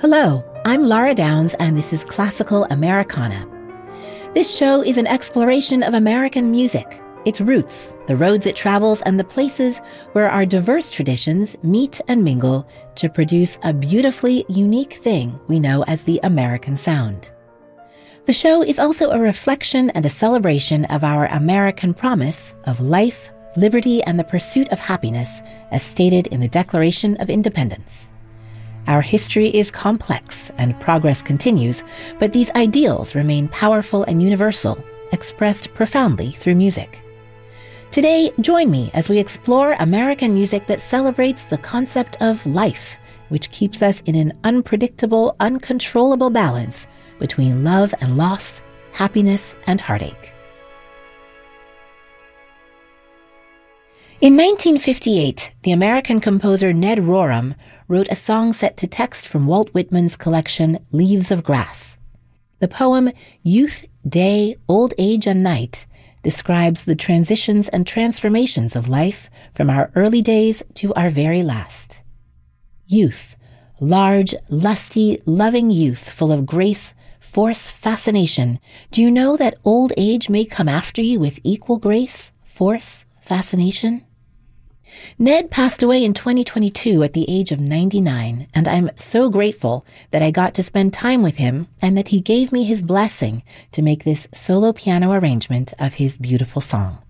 Hello, I'm Laura Downs, and this is Classical Americana. This show is an exploration of American music, its roots, the roads it travels, and the places where our diverse traditions meet and mingle to produce a beautifully unique thing we know as the American sound. The show is also a reflection and a celebration of our American promise of life, liberty, and the pursuit of happiness as stated in the Declaration of Independence. Our history is complex and progress continues, but these ideals remain powerful and universal, expressed profoundly through music. Today, join me as we explore American music that celebrates the concept of life, which keeps us in an unpredictable, uncontrollable balance between love and loss, happiness and heartache. In 1958, the American composer Ned Rorem wrote a song set to text from Walt Whitman's collection Leaves of Grass. The poem Youth, Day, Old Age and Night describes the transitions and transformations of life from our early days to our very last. Youth, large, lusty, loving youth full of grace, force, fascination. Do you know that old age may come after you with equal grace, force, fascination? Ned passed away in 2022 at the age of 99, and I'm so grateful that I got to spend time with him and that he gave me his blessing to make this solo piano arrangement of his beautiful song.